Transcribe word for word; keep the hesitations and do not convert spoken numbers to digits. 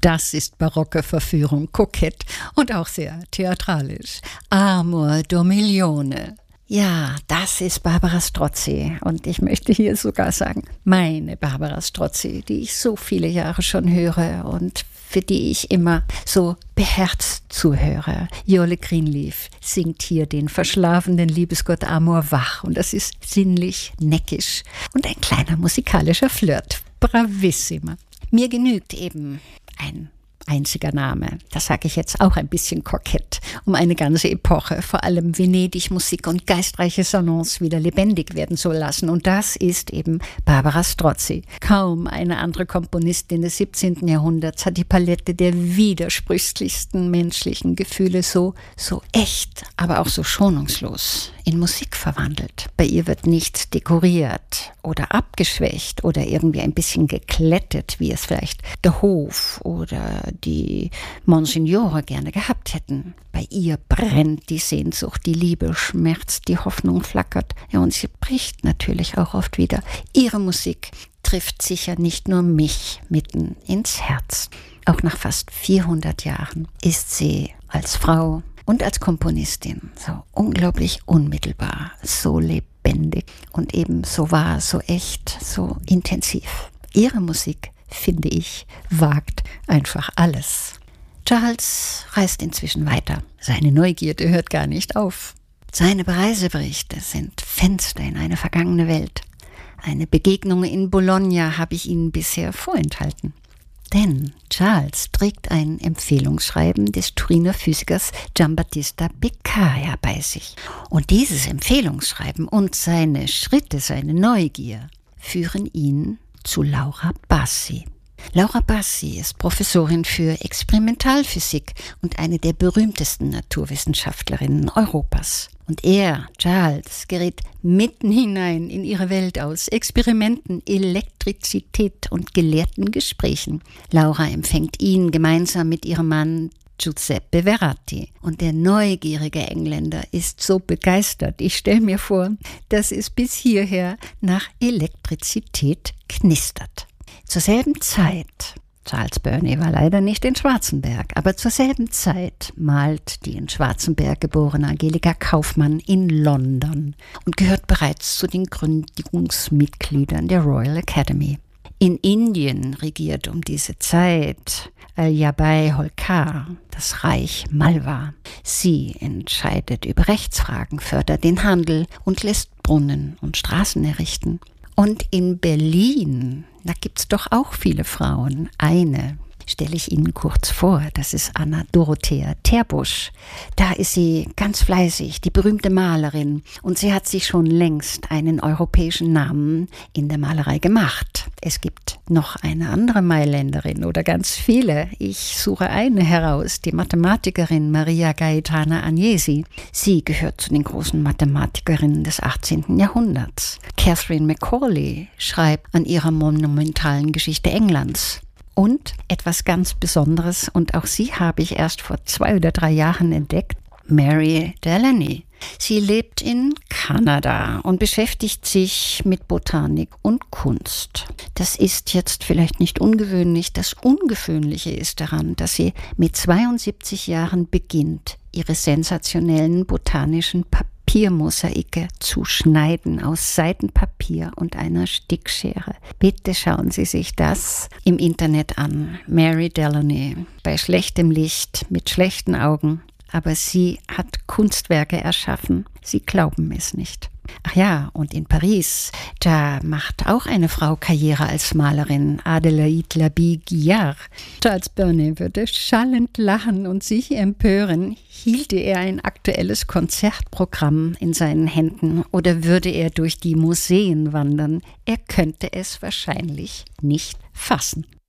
Das ist barocke Verführung, kokett und auch sehr theatralisch. Amor Dormiglione. Ja, das ist Barbara Strozzi und ich möchte hier sogar sagen, meine Barbara Strozzi, die ich so viele Jahre schon höre und für die ich immer so beherzt zuhöre. Jole Greenleaf singt hier den verschlafenen Liebesgott Amor wach und das ist sinnlich, neckisch und ein kleiner musikalischer Flirt. Bravissima. Mir genügt eben ein einziger Name, das sage ich jetzt auch ein bisschen kokett, um eine ganze Epoche, vor allem Venedig-Musik und geistreiche Salons wieder lebendig werden zu lassen. Und das ist eben Barbara Strozzi. Kaum eine andere Komponistin des siebzehnten Jahrhunderts hat die Palette der widersprüchlichsten menschlichen Gefühle so, so echt, aber auch so schonungslos in Musik verwandelt. Bei ihr wird nichts dekoriert oder abgeschwächt oder irgendwie ein bisschen geklettet, wie es vielleicht der Hof oder die Monsignore gerne gehabt hätten. Bei ihr brennt die Sehnsucht, die Liebe schmerzt, die Hoffnung flackert. Ja, und sie bricht natürlich auch oft wieder. Ihre Musik trifft sicher nicht nur mich mitten ins Herz. Auch nach fast vierhundert Jahren ist sie als Frau und als Komponistin so unglaublich unmittelbar, so lebendig und eben so wahr, so echt, so intensiv. Ihre Musik, finde ich, wagt einfach alles. Charles reist inzwischen weiter. Seine Neugierde hört gar nicht auf. Seine Reiseberichte sind Fenster in eine vergangene Welt. Eine Begegnung in Bologna habe ich Ihnen bisher vorenthalten. Denn Charles trägt ein Empfehlungsschreiben des Turiner Physikers Giambattista Beccaria bei sich. Und dieses Empfehlungsschreiben und seine Schritte, seine Neugier, führen ihn zu Laura Bassi. Laura Bassi ist Professorin für Experimentalphysik und eine der berühmtesten Naturwissenschaftlerinnen Europas. Und er, Charles, gerät mitten hinein in ihre Welt aus Experimenten, Elektrizität und gelehrten Gesprächen. Laura empfängt ihn gemeinsam mit ihrem Mann Giuseppe Verratti. Und der neugierige Engländer ist so begeistert. Ich stelle mir vor, dass es bis hierher nach Elektrizität knistert. Zur selben Zeit, Charles Burney war leider nicht in Schwarzenberg, aber zur selben Zeit malt die in Schwarzenberg geborene Angelika Kaufmann in London und gehört bereits zu den Gründungsmitgliedern der Royal Academy. In Indien regiert um diese Zeit Al-Jabai Holkar, das Reich Malwa. Sie entscheidet über Rechtsfragen, fördert den Handel und lässt Brunnen und Straßen errichten. Und in Berlin, da gibt's doch auch viele Frauen. Eine stelle ich Ihnen kurz vor, das ist Anna Dorothea Terbusch. Da ist sie ganz fleißig, die berühmte Malerin. Und sie hat sich schon längst einen europäischen Namen in der Malerei gemacht. Es gibt noch eine andere Mailänderin oder ganz viele. Ich suche eine heraus, die Mathematikerin Maria Gaetana Agnesi. Sie gehört zu den großen Mathematikerinnen des achtzehnten Jahrhunderts. Catherine Macaulay schreibt an ihrer monumentalen Geschichte Englands. Und etwas ganz Besonderes, und auch sie habe ich erst vor zwei oder drei Jahren entdeckt, Mary Delaney. Sie lebt in Kanada und beschäftigt sich mit Botanik und Kunst. Das ist jetzt vielleicht nicht ungewöhnlich. Das Ungewöhnliche ist daran, dass sie mit zweiundsiebzig Jahren beginnt, ihre sensationellen botanischen Papiermosaike zu schneiden aus Seidenpapier und einer Stickschere. Bitte schauen Sie sich das im Internet an. Mary Delaney, bei schlechtem Licht, mit schlechten Augen. Aber sie hat Kunstwerke erschaffen. Sie glauben es nicht. Ach ja, und in Paris, da macht auch eine Frau Karriere als Malerin, Adélaïde Labille-Guiard. Charles Burney würde schallend lachen und sich empören, hielte er ein aktuelles Konzertprogramm in seinen Händen oder würde er durch die Museen wandern. Er könnte es wahrscheinlich nicht fassen.